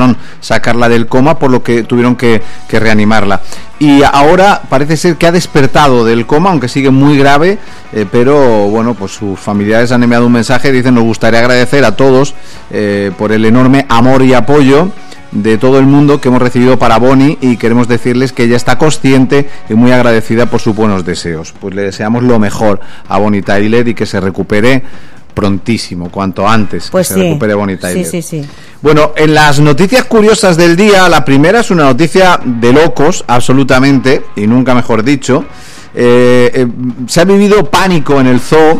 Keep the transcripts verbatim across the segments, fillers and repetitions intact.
lograron sacarla del coma, por lo que tuvieron que, que reanimarla. Y ahora parece ser que ha despertado del coma, aunque sigue muy grave, eh, pero bueno, pues sus familiares han enviado un mensaje, dicen: nos gustaría agradecer a todos eh, por el enorme amor y apoyo de todo el mundo que hemos recibido para Bonnie, y queremos decirles que ella está consciente y muy agradecida por sus buenos deseos. Pues le deseamos lo mejor a Bonnie Tyler y que se recupere prontísimo, cuanto antes, pues que sí, se recupere Bonnie Tyler. Sí, sí, sí. Bueno, en las noticias curiosas del día, la primera es una noticia de locos, absolutamente, y nunca mejor dicho. Eh, eh, se ha vivido pánico en el zoo,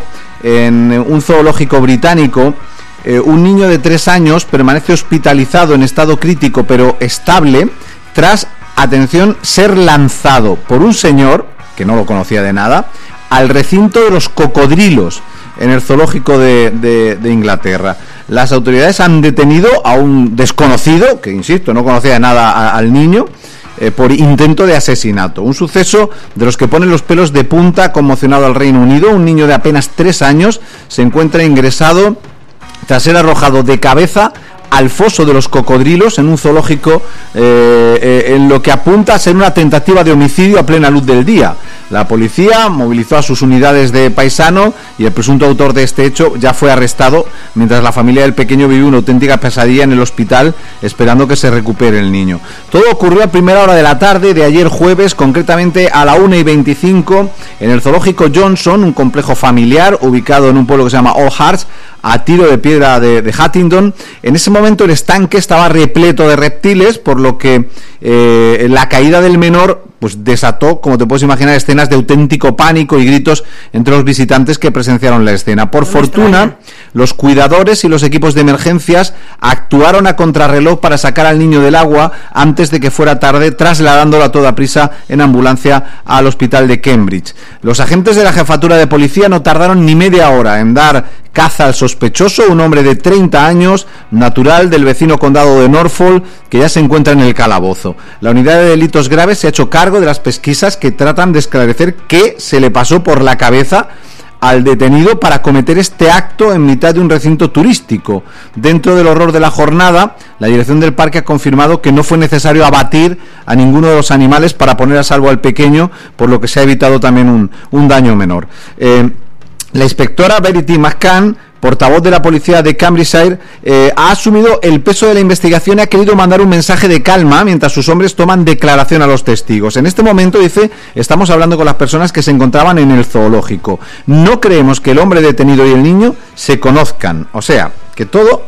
en un zoológico británico. Eh, un niño de tres años permanece hospitalizado en estado crítico pero estable tras, atención, ser lanzado por un señor, que no lo conocía de nada, al recinto de los cocodrilos en el zoológico de, de, de Inglaterra. Las autoridades han detenido a un desconocido, que insisto, no conocía de nada a, al niño, eh, por intento de asesinato. Un suceso de los que ponen los pelos de punta, ha conmocionado al Reino Unido. Un niño de apenas tres años se encuentra ingresado tras ser arrojado de cabeza al foso de los cocodrilos en un zoológico, eh, eh, en lo que apunta a ser una tentativa de homicidio a plena luz del día. La policía movilizó a sus unidades de paisano y el presunto autor de este hecho ya fue arrestado, mientras la familia del pequeño vive una auténtica pesadilla en el hospital esperando que se recupere el niño. Todo ocurrió a primera hora de la tarde de ayer jueves, concretamente a la una y veinticinco, en el zoológico Johnson, un complejo familiar ubicado en un pueblo que se llama All Hearts, a tiro de piedra de, de Huntingdon. En ese momento el estanque estaba repleto de reptiles, por lo que eh, la caída del menor pues desató, como te puedes imaginar, escenas de auténtico pánico y gritos entre los visitantes que presenciaron la escena. Por fortuna, los cuidadores y los equipos de emergencias actuaron a contrarreloj para sacar al niño del agua antes de que fuera tarde, trasladándolo a toda prisa en ambulancia al hospital de Cambridge. Los agentes de la jefatura de policía no tardaron ni media hora en dar caza al sospechoso, un hombre de treinta años, natural del vecino condado de Norfolk, que ya se encuentra en el calabozo. La unidad de delitos graves se ha hecho cargo de las pesquisas que tratan de esclarecer qué se le pasó por la cabeza al detenido para cometer este acto en mitad de un recinto turístico. Dentro del horror de la jornada, la dirección del parque ha confirmado que no fue necesario abatir a ninguno de los animales para poner a salvo al pequeño, por lo que se ha evitado también un, un daño menor. Eh, La inspectora Verity McCann, portavoz de la policía de Cambridgeshire, eh, ha asumido el peso de la investigación y ha querido mandar un mensaje de calma mientras sus hombres toman declaración a los testigos. En este momento, dice, estamos hablando con las personas que se encontraban en el zoológico. No creemos que el hombre detenido y el niño se conozcan. O sea, que todo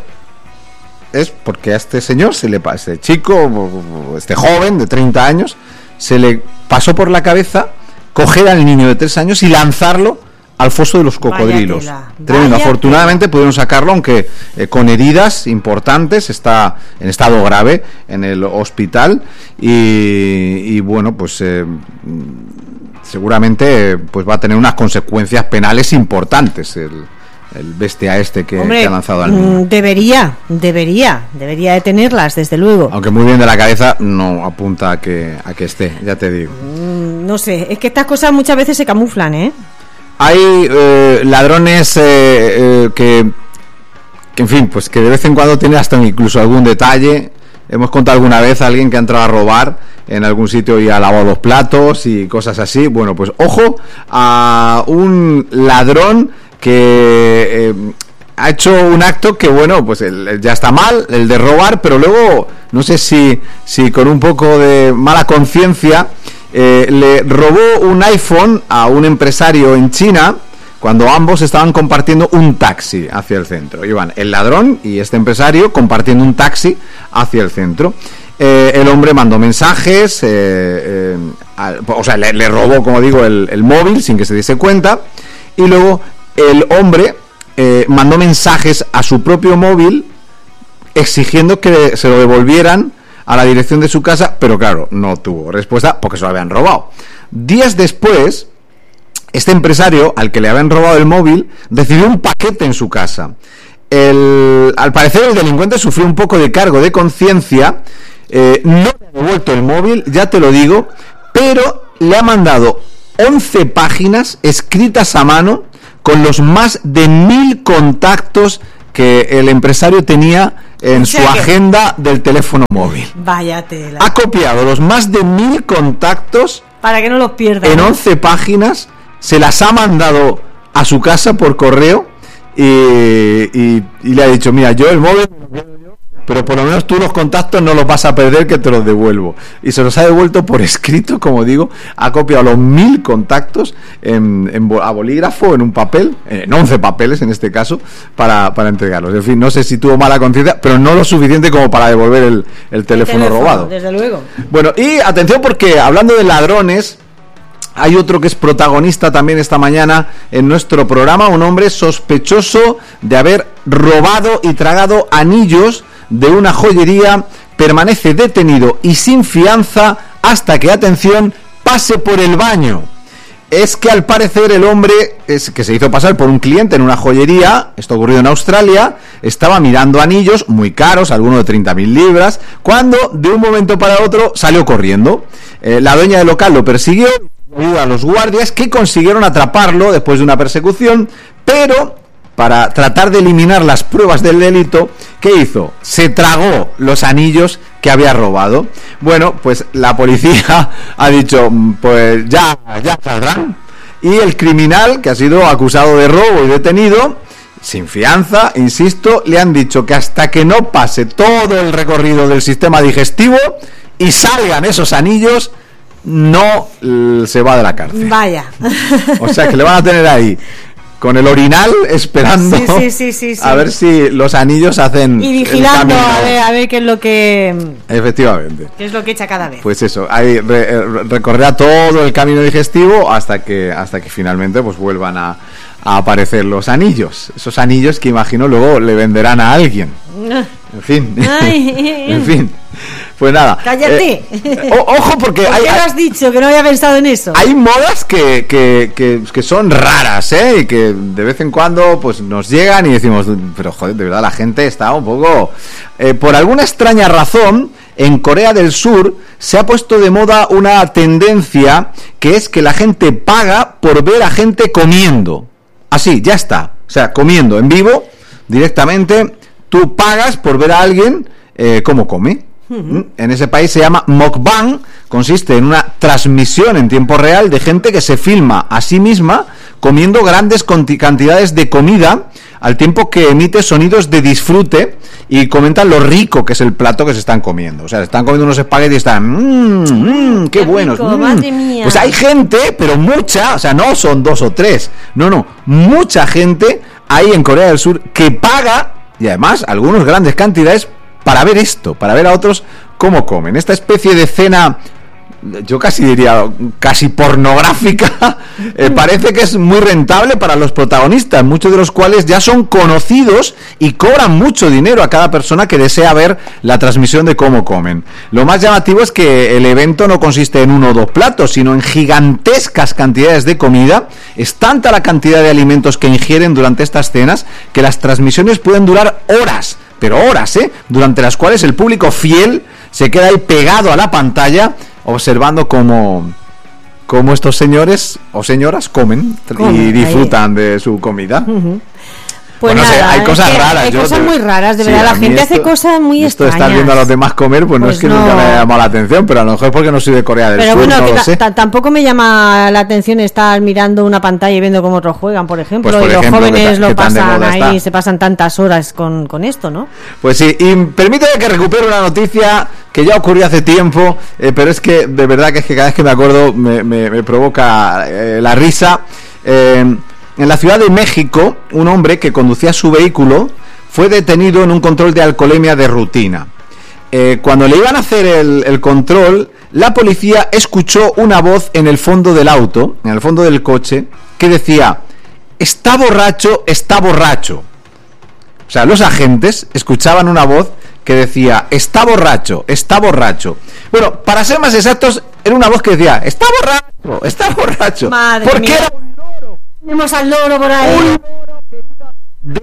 es porque a este señor, se le pasa, este chico, este joven de treinta años, se le pasó por la cabeza coger al niño de tres años y lanzarlo al foso de los cocodrilos. Vaya tela, Tremendo. Vaya Afortunadamente tela. Pudieron sacarlo, aunque eh, con heridas importantes, está en estado grave en el hospital y, y bueno, pues eh, seguramente pues va a tener unas consecuencias penales importantes el, el bestia este que, Hombre, que ha lanzado al niño. Debería, debería, debería de tenerlas, desde luego. Aunque muy bien de la cabeza, no apunta a que, a que esté, ya te digo. Mm, no sé, es que estas cosas muchas veces se camuflan, ¿eh? Hay eh, ladrones eh, eh, que, que, en fin, pues que de vez en cuando tienen hasta incluso algún detalle. Hemos contado alguna vez a alguien que ha entrado a robar en algún sitio y ha lavado los platos y cosas así. Bueno, pues ojo a un ladrón que eh, ha hecho un acto que, bueno, pues el, ya está mal, el de robar, pero luego, no sé si, si con un poco de mala conciencia, Eh, le robó un iPhone a un empresario en China cuando ambos estaban compartiendo un taxi hacia el centro. Iban el ladrón y este empresario compartiendo un taxi hacia el centro. Eh, el hombre mandó mensajes, eh, eh, al, o sea, le, le robó, como digo, el, el móvil sin que se diese cuenta, y luego el hombre eh, mandó mensajes a su propio móvil exigiendo que se lo devolvieran a la dirección de su casa, pero claro, no tuvo respuesta porque se lo habían robado. Días después, este empresario al que le habían robado el móvil recibió un paquete en su casa. El, al parecer el delincuente sufrió un poco de cargo de conciencia, eh, no le ha devuelto el móvil, ya te lo digo, pero le ha mandado once páginas escritas a mano con los más de mil contactos que el empresario tenía en o su sea que... agenda del teléfono móvil. Vaya tela. Ha copiado los más de mil contactos para que no los pierda. En ¿no? once páginas, se las ha mandado a su casa por correo y, y, y le ha dicho, mira, yo el móvil me lo quedo yo, pero por lo menos tú los contactos no los vas a perder, que te los devuelvo. Y se los ha devuelto por escrito, como digo, ha copiado los mil contactos en, en a bolígrafo, en un papel, en once papeles en este caso, para, para entregarlos. En fin, no sé si tuvo mala conciencia, pero no lo suficiente como para devolver el, el, teléfono, el teléfono robado. Desde luego. Bueno, y atención, porque hablando de ladrones, hay otro que es protagonista también esta mañana en nuestro programa, un hombre sospechoso de haber robado y tragado anillos de una joyería, permanece detenido y sin fianza hasta que, atención, pase por el baño. Es que al parecer el hombre, es que se hizo pasar por un cliente en una joyería, esto ocurrió en Australia, estaba mirando anillos muy caros, algunos de treinta mil libras, cuando de un momento para otro salió corriendo. Eh, la dueña del local lo persiguió, a los guardias, que consiguieron atraparlo después de una persecución, pero para tratar de eliminar las pruebas del delito, ¿qué hizo? Se tragó los anillos que había robado. Bueno, pues la policía ha dicho, pues ya, ya saldrán. Y el criminal, que ha sido acusado de robo y detenido, sin fianza, insisto, le han dicho que hasta que no pase todo el recorrido del sistema digestivo y salgan esos anillos, no se va de la cárcel. Vaya. O sea que le van a tener ahí con el orinal esperando sí, sí, sí, sí, sí. a ver si los anillos hacen y vigilando a ver, a ver qué es lo que efectivamente qué es lo que echa cada vez. Pues eso, ahí re, recorrerá todo el camino digestivo hasta que hasta que finalmente pues vuelvan a, a aparecer los anillos, esos anillos que imagino luego le venderán a alguien. En fin, en fin. Pues nada. Cállate. Eh, o, ojo porque ¿Por hay, qué lo has dicho? Que no había pensado en eso. Hay modas que, que, que, que son raras, ¿eh? Y que de vez en cuando pues nos llegan y decimos, pero joder, de verdad la gente está un poco... Eh, por alguna extraña razón, en Corea del Sur se ha puesto de moda una tendencia que es que la gente paga por ver a gente comiendo. Así, ya está. O sea, comiendo en vivo, directamente, tú pagas por ver a alguien eh, cómo come. Uh-huh. En ese país se llama mukbang, consiste en una transmisión en tiempo real de gente que se filma a sí misma comiendo grandes cantidades de comida al tiempo que emite sonidos de disfrute y comentan lo rico que es el plato que se están comiendo. O sea, están comiendo unos espaguetis y están mmm, mmm, qué, qué buenos. Rico, mmm. madre mía. Pues hay gente, pero mucha, o sea, no son dos o tres, no, no, mucha gente hay en Corea del Sur que paga, y además algunos grandes cantidades, para ver esto, para ver a otros cómo comen. Esta especie de cena, yo casi diría, casi pornográfica, eh, parece que es muy rentable para los protagonistas, muchos de los cuales ya son conocidos y cobran mucho dinero a cada persona que desea ver la transmisión de cómo comen. Lo más llamativo es que el evento no consiste en uno o dos platos, sino en gigantescas cantidades de comida. Es tanta la cantidad de alimentos que ingieren durante estas cenas que las transmisiones pueden durar horas, pero horas, ¿eh? Durante las cuales el público fiel se queda ahí pegado a la pantalla observando cómo, cómo estos señores o señoras comen, comen y disfrutan ahí de su comida. Uh-huh. Pues bueno, nada, no sé, hay cosas es raras. Hay yo cosas te... muy raras, de sí, verdad. La gente esto, hace cosas muy esto extrañas. Esto de estar viendo a los demás comer, pues, pues no es que no. nunca me haya llamado la atención, pero a lo mejor es porque no soy de Corea del pero Sur, bueno, no que lo sé. T- tampoco me llama la atención estar mirando una pantalla y viendo cómo otros juegan, por ejemplo, pues por y los ejemplo, jóvenes que, lo que pasan ahí, está. se pasan tantas horas con, con esto, ¿no? Pues sí, y permíteme que recupere una noticia que ya ocurrió hace tiempo, eh, pero es que de verdad que es que cada vez que me acuerdo me, me, me provoca eh, la risa. Eh, en la Ciudad de México, un hombre que conducía su vehículo fue detenido en un control de alcoholemia de rutina. Eh, cuando le iban a hacer el, el control, la policía escuchó una voz en el fondo del auto, en el fondo del coche, que decía: está borracho, está borracho. O sea, los agentes escuchaban una voz que decía: está borracho, está borracho. Bueno, para ser más exactos, era una voz que decía: está borracho, está borracho. Madre ¿Por mía. qué era un loro? Tenemos al loro por ahí. Un loro que iba de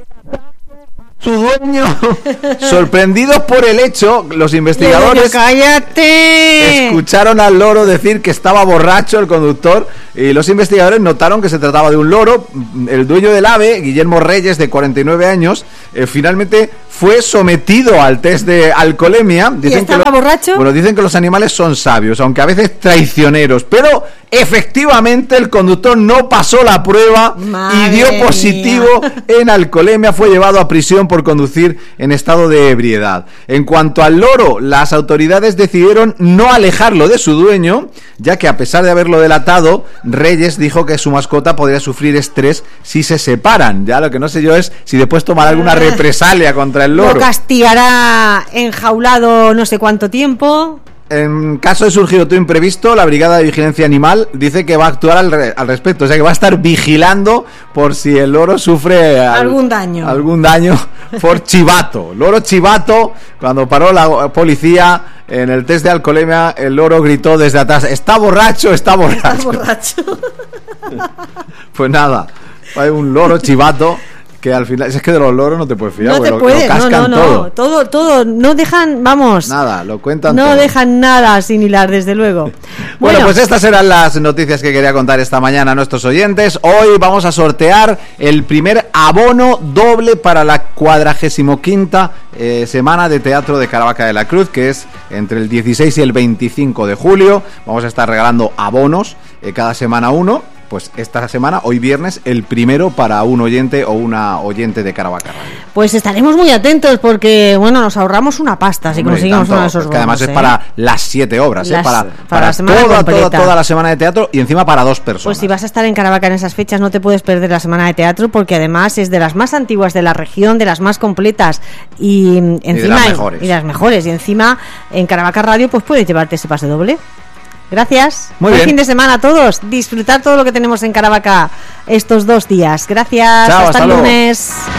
su dueño. Sorprendidos por el hecho, los investigadores ¡cállate! escucharon al loro decir que estaba borracho el conductor Y los investigadores notaron que se trataba de un loro. El dueño del ave, Guillermo Reyes, de cuarenta y nueve años, eh, finalmente fue sometido al test de alcoholemia. Dicen ¿Y estaba que lo, borracho? Bueno, dicen que los animales son sabios, aunque a veces traicioneros, pero efectivamente el conductor no pasó la prueba. Madre y dio positivo mía. En alcoholemia. Fue llevado a prisión por conducir en estado de ebriedad. En cuanto al loro, las autoridades decidieron no alejarlo de su dueño, ya que a pesar de haberlo delatado, Reyes dijo que su mascota podría sufrir estrés si se separan. Ya lo que no sé yo es si después tomará alguna represalia contra el loro. Lo castigará enjaulado no sé cuánto tiempo. En caso de surgir otro imprevisto, la Brigada de Vigilancia Animal dice que va a actuar al, re- al respecto, o sea que va a estar vigilando por si el loro sufre al, algún daño algún daño por chivato. Loro chivato. Cuando paró la policía en el test de alcoholemia, el loro gritó desde atrás: está borracho, está borracho. Está borracho. Pues nada, hay un loro chivato que al final, es que de los loros no te puedes fiar, no te lo, puedes, lo cascan no, no, no, todo. todo, todo, no dejan, vamos, nada, lo cuentan no todo. dejan nada sin hilar, desde luego. Bueno, bueno, pues estas eran las noticias que quería contar esta mañana a nuestros oyentes. Hoy vamos a sortear el primer abono doble para la cuadragésimo quinta eh, semana de teatro de Caravaca de la Cruz, que es entre el dieciséis y el veinticinco de julio. Vamos a estar regalando abonos eh, cada semana uno. Pues esta semana, hoy viernes, el primero para un oyente o una oyente de Caravaca Radio. Pues estaremos muy atentos porque, bueno, nos ahorramos una pasta si Hombre, conseguimos tanto, uno de esos bonos. Que además ¿eh? es para las siete obras, las, ¿eh? para, para, para la semana toda, completa. toda, toda la semana de teatro y encima para dos personas. Pues si vas a estar en Caravaca en esas fechas no te puedes perder la semana de teatro porque además es de las más antiguas de la región, de las más completas y encima y de las mejores. Y, y de las mejores. Y encima en Caravaca Radio pues puedes llevarte ese pase doble. Gracias. Muy Buen bien. fin de semana a todos. Disfrutar todo lo que tenemos en Caravaca estos dos días. Gracias. Chao, hasta, hasta el luego. lunes.